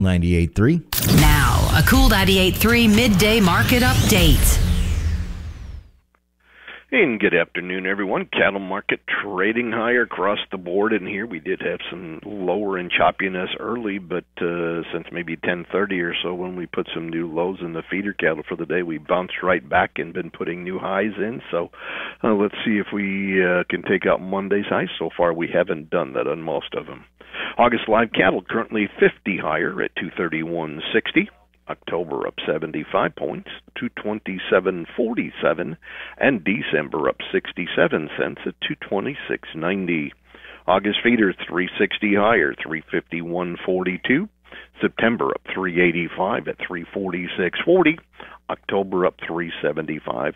98.3. Now, a Cool 98.3 midday market update. And good afternoon, everyone. Cattle market trading higher across the board in here. We did have some lower in choppiness early, but since maybe 10:30 or so when we put some new lows in the feeder cattle for the day, we bounced right back and been putting new highs in. So let's see if we can take out Monday's highs. So far, we haven't done that on most of them. August live cattle currently 50 higher at 231.60. October up 75 points, 227.47, and December up 67 cents at 226.90. August feeders 360 higher, 351.42. September up 385 at 346.40. October up 375,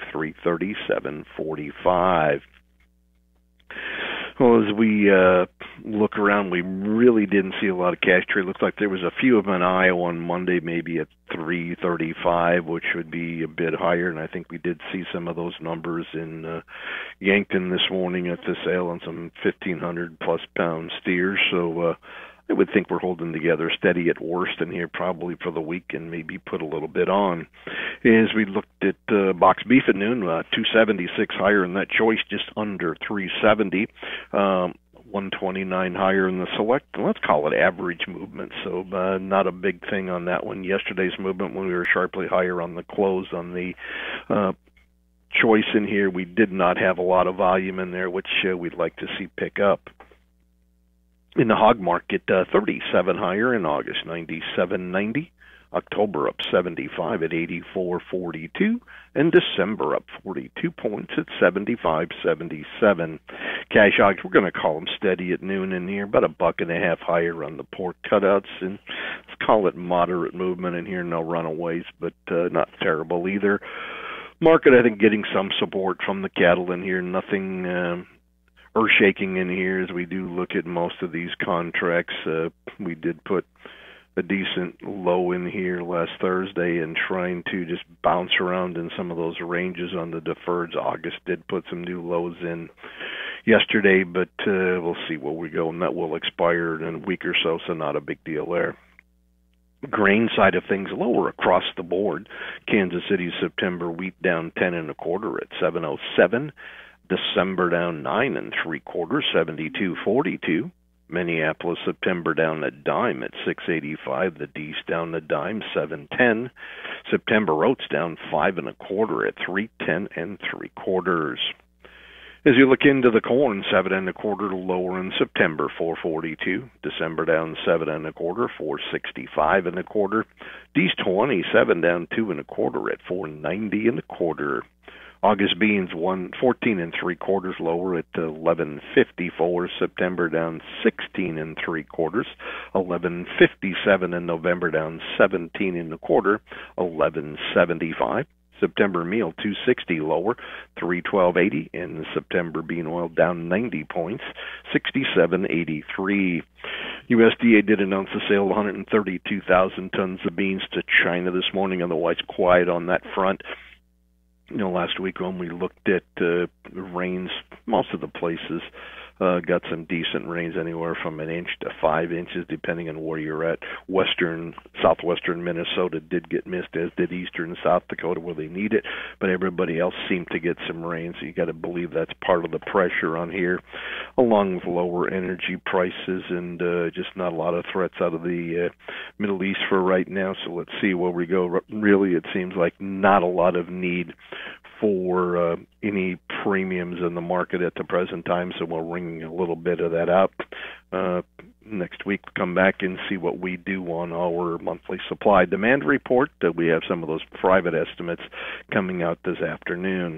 337.45. Well, as we look around, we really didn't see a lot of cash trade. Looks like there was a few of them in Iowa on Monday, maybe at 335, which would be a bit higher. And I think we did see some of those numbers in Yankton this morning at the sale on some 1,500-plus pound steers. So I would think we're holding together steady at worst in here probably for the week and maybe put a little bit on. As we looked at box beef at noon, 276 higher in that choice, just under 370. 129 higher in the select. Let's call it average movement, so not a big thing on that one. Yesterday's movement when we were sharply higher on the close on the choice in here, we did not have a lot of volume in there, which we'd like to see pick up. In the hog market, 37 higher in August, 97.90. October up 75 at 84.42, and December up 42 points at 75.77. Cash hogs, we're going to call them steady at noon in here, about $1.50 higher on the pork cutouts, and let's call it moderate movement in here. No runaways, but not terrible either. Market, I think, getting some support from the cattle in here. Nothing earth-shaking in here as we do look at most of these contracts. We did put a decent low in here last Thursday and trying to just bounce around in some of those ranges on the deferreds. August did put some new lows in yesterday, but we'll see where we go, and that will expire in a week or so, so not a big deal there. Grain side of things lower across the board. Kansas City September wheat down 10 1/4 at 707. December down 9 3/4, 72.42. Minneapolis September down a dime at 685. The D's down a dime, 710. September oats down 5 1/4 at 310 3/4. As you look into the corn, 7 1/4 lower in September, 442. December down 7 1/4, 465 1/4. D's 27 down 2 1/4 at 490 1/4. August beans 14 3/4 lower at 11.54. September down 16 3/4. 11.57 in November down 17 1/4. 11.75. September meal 260 lower, 312.80, and September bean oil down 90 points, 67.83. USDA did announce the sale of 132,000 tons of beans to China this morning. Otherwise, quiet on that front. You know, last week when we looked at rains, most of the places got some decent rains, anywhere from 1 inch to 5 inches, depending on where you're at. Southwestern Minnesota did get missed, as did eastern South Dakota, where they need it, but everybody else seemed to get some rain, so you got to believe that's part of the pressure on here, along with lower energy prices and just not a lot of threats out of the Middle East for right now. So let's see where we go. Really, it seems like not a lot of need for any premiums in the market at the present time, so we'll wring a little bit of that out. Next week, come back and see what we do on our monthly supply demand report. We have some of those private estimates coming out this afternoon.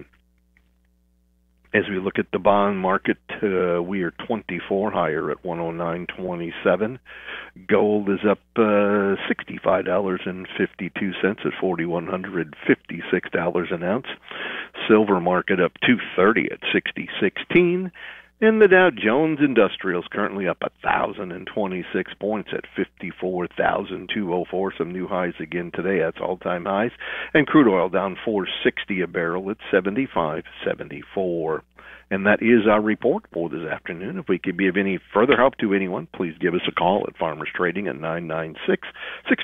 As we look at the bond market, we are 24 higher at 109.27. Gold is up $65.52 at $4,156 an ounce. Silver market up $230 at 60.16. And the Dow Jones Industrial is currently up 1,026 points at 54,204. Some new highs again today. That's all-time highs. And crude oil down $4.60 a barrel at 75.74. And that is our report for this afternoon. If we could be of any further help to anyone, please give us a call at Farmers Trading at 996-6